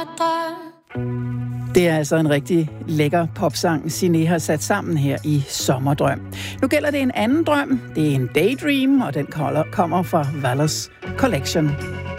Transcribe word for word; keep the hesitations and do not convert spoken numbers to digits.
Det er altså en rigtig lækker popsang, Siné har sat sammen her i Sommerdrøm. Nu gælder det en anden drøm. Det er en Daydream, og den kommer fra Valors Collection.